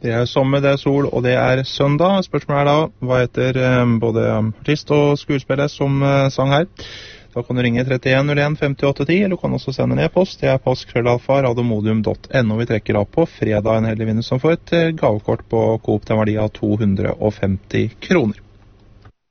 Det sommer, det sol, og det søndag. Spørsmålet da, hva heter både artist og skuespiller som sang her? Da kan du ringe 31 01 58 10, eller du kan også sende en e-post. Det post@radiomoduum.no. Vi trekker av på fredag en heldig vinner som får et gavekort på Coop til en verdi av 250 kroner.